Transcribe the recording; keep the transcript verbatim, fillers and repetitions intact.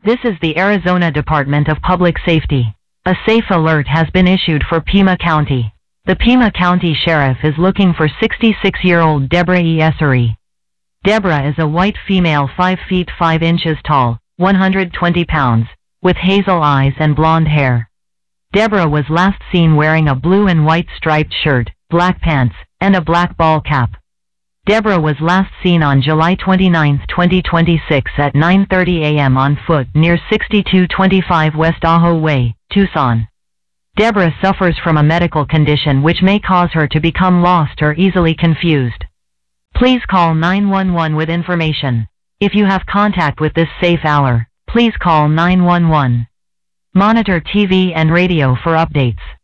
This is the Arizona Department of Public Safety. A safe alert has been issued for Pima County. The Pima County Sheriff is looking for sixty-six-year-old Deborah E. Essery. Deborah is a white female five feet five inches tall, one hundred twenty pounds, with hazel eyes and blonde hair. Deborah was last seen wearing a blue and white striped shirt, black pants, and a black ball cap. Deborah was last seen on July twenty-ninth, twenty twenty-six at nine thirty a m on foot near sixty-two twenty-five West Ajo Way, Tucson. Deborah suffers from a medical condition which may cause her to become lost or easily confused. Please call nine one one with information. If you have contact with this safe hour, please call nine one one. Monitor T V and radio for updates.